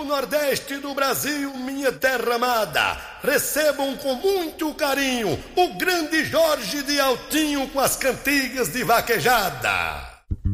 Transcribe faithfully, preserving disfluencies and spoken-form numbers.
Nordeste do Brasil, minha terra amada, recebam com muito carinho o grande Jorge de Altinho com as cantigas de vaquejada.